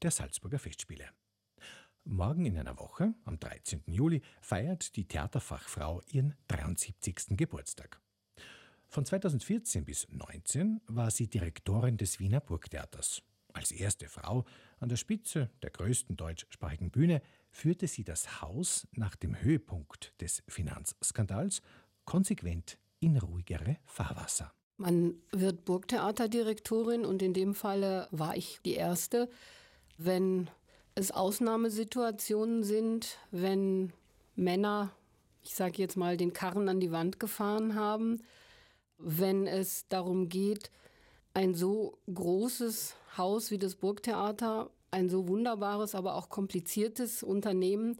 der Salzburger Festspiele. Morgen in einer Woche, am 13. Juli, feiert die Theaterfachfrau ihren 73. Geburtstag. Von 2014 bis 2019 war sie Direktorin des Wiener Burgtheaters. Als erste Frau an der Spitze der größten deutschsprachigen Bühne führte sie das Haus nach dem Höhepunkt des Finanzskandals konsequent in ruhigere Fahrwasser. Man wird Burgtheaterdirektorin und in dem Falle war ich die Erste. Wenn es Ausnahmesituationen sind, wenn Männer, ich sage jetzt mal, den Karren an die Wand gefahren haben, wenn es darum geht, ein so großes Haus wie das Burgtheater, ein so wunderbares, aber auch kompliziertes Unternehmen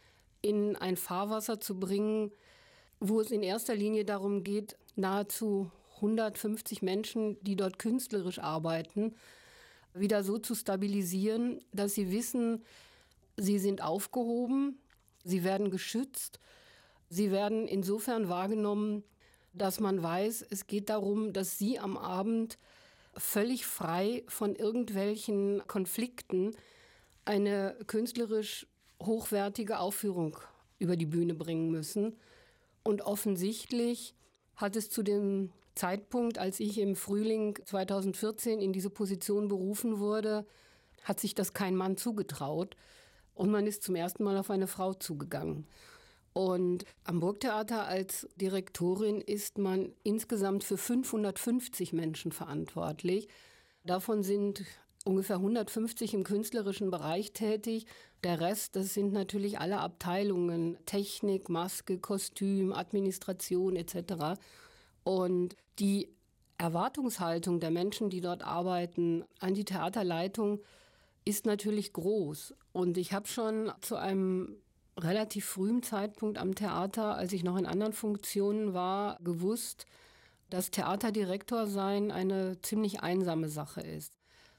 in ein Fahrwasser zu bringen, wo es in erster Linie darum geht, nahezu 150 Menschen, die dort künstlerisch arbeiten, wieder so zu stabilisieren, dass sie wissen, sie sind aufgehoben, sie werden geschützt, sie werden insofern wahrgenommen, dass man weiß, es geht darum, dass sie am Abend völlig frei von irgendwelchen Konflikten eine künstlerisch hochwertige Aufführung über die Bühne bringen müssen. Und offensichtlich hat es zu dem Zeitpunkt, als ich im Frühling 2014 in diese Position berufen wurde, hat sich das kein Mann zugetraut. Und man ist zum ersten Mal auf eine Frau zugegangen. Und am Burgtheater als Direktorin ist man insgesamt für 550 Menschen verantwortlich. Davon sind ungefähr 150 im künstlerischen Bereich tätig. Der Rest, das sind natürlich alle Abteilungen, Technik, Maske, Kostüm, Administration etc. Und die Erwartungshaltung der Menschen, die dort arbeiten, an die Theaterleitung ist natürlich groß. Und ich habe schon zu einem relativ frühem Zeitpunkt am Theater, als ich noch in anderen Funktionen war, gewusst, dass Theaterdirektor sein eine ziemlich einsame Sache ist.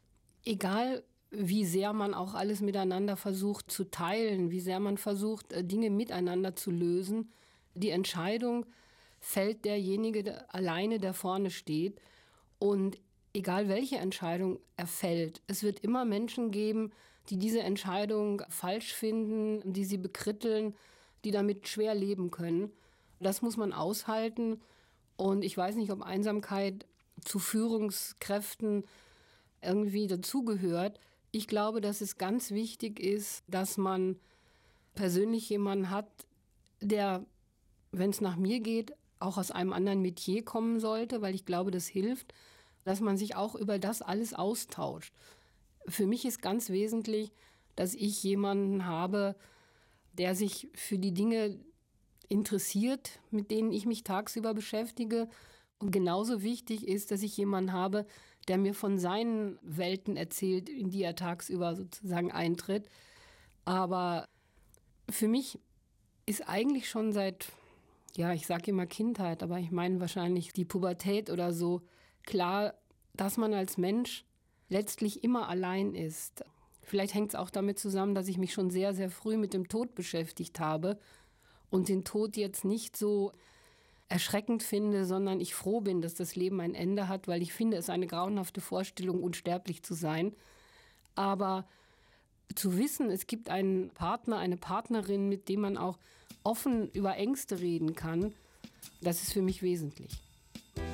Egal, wie sehr man auch alles miteinander versucht zu teilen, wie sehr man versucht, Dinge miteinander zu lösen, die Entscheidung fällt derjenige alleine, der vorne steht. Und egal welche Entscheidung er fällt, es wird immer Menschen geben, die diese Entscheidung falsch finden, die sie bekritteln, die damit schwer leben können. Das muss man aushalten. Und ich weiß nicht, ob Einsamkeit zu Führungskräften irgendwie dazugehört. Ich glaube, dass es ganz wichtig ist, dass man persönlich jemanden hat, der, wenn es nach mir geht, auch aus einem anderen Metier kommen sollte, weil ich glaube, das hilft, dass man sich auch über das alles austauscht. Für mich ist ganz wesentlich, dass ich jemanden habe, der sich für die Dinge interessiert, mit denen ich mich tagsüber beschäftige. Und genauso wichtig ist, dass ich jemanden habe, der mir von seinen Welten erzählt, in die er tagsüber sozusagen eintritt. Aber für mich ist eigentlich schon seit, ja, ich sage immer Kindheit, aber ich meine wahrscheinlich die Pubertät oder so, klar, dass man als Mensch letztlich immer allein ist. Vielleicht hängt es auch damit zusammen, dass ich mich schon sehr, sehr früh mit dem Tod beschäftigt habe und den Tod jetzt nicht so erschreckend finde, sondern ich froh bin, dass das Leben ein Ende hat, weil ich finde, es eine grauenhafte Vorstellung, unsterblich zu sein. Aber zu wissen, es gibt einen Partner, eine Partnerin, mit dem man auch offen über Ängste reden kann, das ist für mich wesentlich.